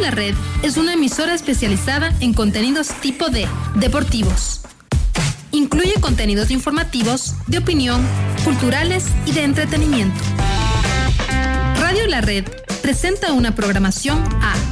La Red es una emisora especializada en contenidos tipo D, deportivos. Incluye contenidos informativos, de opinión, culturales y de entretenimiento. Radio La Red presenta una programación a